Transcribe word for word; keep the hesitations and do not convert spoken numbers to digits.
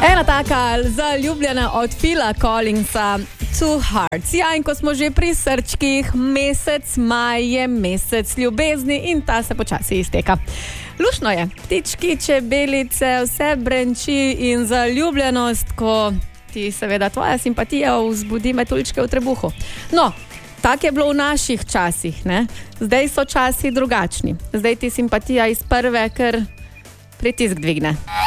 Ena taka zaljubljena od Phila Collinsa, Two Hearts. Ja, in ko smo že pri srčkih, mesec maj je mesec ljubezni in ta se počasi izteka. Lušno je, ptički, čebelice, vse brenči in zaljubljenost, ko ti seveda tvoja simpatija vzbudi metuljčke v trebuhu. No, tak je bilo v naših časih, ne? Zdaj so časi drugačni. Zdaj ti simpatija iz prve kar pritisk dvigne.